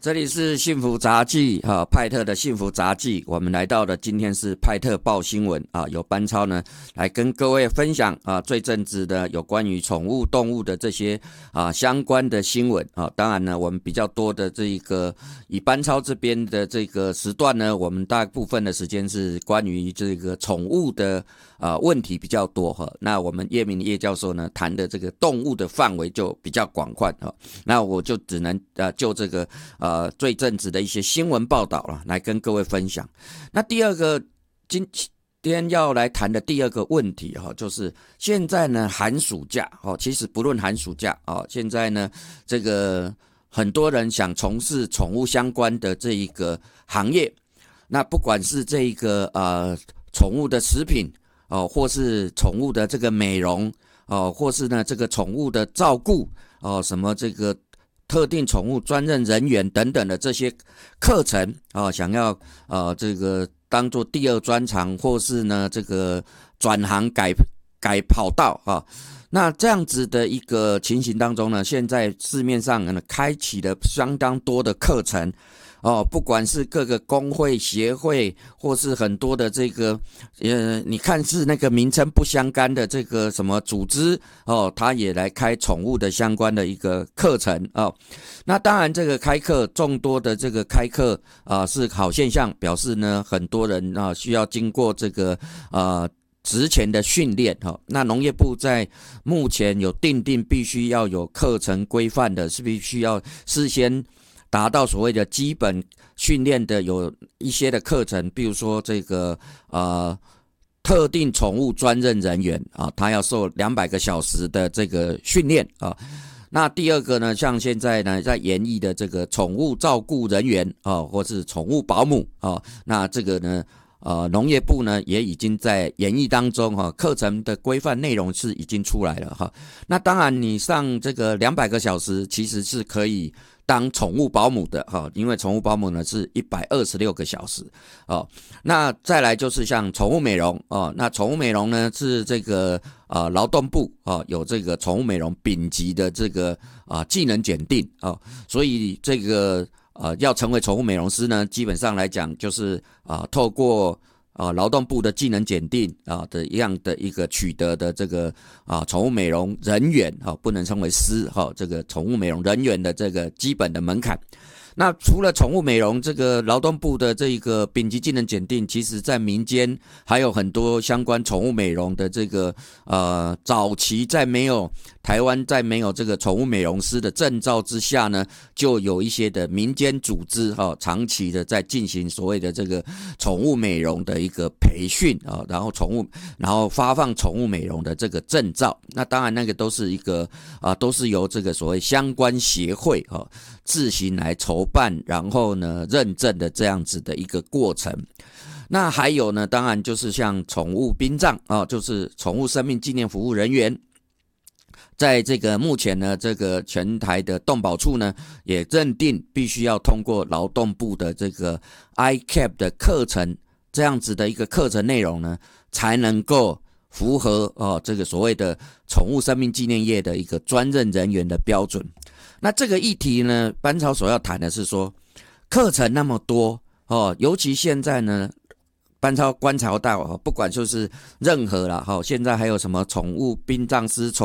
这里是幸福杂技派特的幸福杂技，我们来到了今天是派特报新闻由班超呢来跟各位分享最正直的有关于宠物动物的这些相关的新闻当然呢，我们比较多的这个以班超这边的这个时段呢，我们大部分的时间是关于这个宠物的问题比较多那我们叶明叶教授呢谈的这个动物的范围就比较广泛那我就只能就这个最正直的一些新闻报道来跟各位分享。那第二个今天要来谈的第二个问题就是现在呢寒暑假其实不论寒暑假现在呢这个很多人想从事宠物相关的这一个行业，那不管是这一个宠物的食品或是宠物的这个美容或是呢这个宠物的照顾什么这个特定宠物专任人员等等的这些课程想要这个当做第二专长，或是呢这个转行改跑道那这样子的一个情形当中呢，现在市面上呢开启了相当多的课程不管是各个工会协会，或是很多的这个你看是那个名称不相干的这个什么组织他也来开宠物的相关的一个课程那当然这个开课众多的这个开课是好现象，表示呢很多人需要经过这个职前的训练那农业部在目前有订定必须要有课程规范的，是必须要事先达到所谓的基本训练的有一些的课程，比如说这个特定宠物专任人员他要受200个小时的这个训练那第二个呢，像现在呢在研议的这个宠物照顾人员或是宠物保姆那这个呢农业部呢也已经在研议当中课程的规范内容是已经出来了那当然你上这个200个小时其实是可以当宠物保姆的因为宠物保姆呢是126个小时那再来就是像宠物美容那宠物美容呢是这个劳动部有这个宠物美容丙级的这个技能检定所以这个要成为宠物美容师呢，基本上来讲就是透过劳动部的技能检定的一样的一个取得的这个宠物美容人员不能称为师这个宠物美容人员的这个基本的门槛。那除了宠物美容这个劳动部的这个丙级技能检定，其实在民间还有很多相关宠物美容的这个早期台湾在没有这个宠物美容师的证照之下呢，就有一些的民间组织长期的在进行所谓的这个宠物美容的一个培训然后发放宠物美容的这个证照。那当然那个都是一个都是由这个所谓相关协会自行来筹办，然后呢认证的这样子的一个过程。那还有呢，当然就是像宠物殡葬就是宠物生命纪念服务人员，在这个目前呢这个全台的动保处呢也认定必须要通过劳动部的这个 ICAP 的课程，这样子的一个课程内容呢才能够符合这个所谓的宠物生命纪念业的一个专任人员的标准。那这个议题呢，班超所要谈的是说，课程那么多尤其现在呢，班超观察到不管就是任何啦现在还有什么宠物殡葬师、